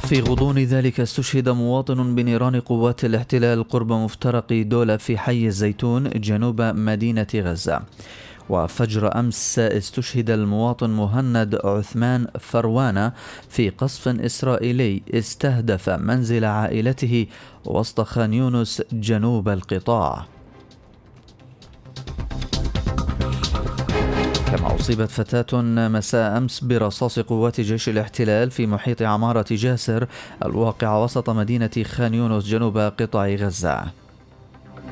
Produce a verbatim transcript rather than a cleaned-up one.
في غضون ذلك استشهد مواطن بنيران قوات الاحتلال قرب مفترق دولة في حي الزيتون جنوب مدينة غزة. وفجر أمس استشهد المواطن مهند عثمان فروانة في قصف إسرائيلي استهدف منزل عائلته وسط خان يونس جنوب القطاع. كما أصيبت فتاة مساء أمس برصاص قوات جيش الاحتلال في محيط عمارة جاسر الواقعة وسط مدينة خان يونس جنوب قطاع غزة.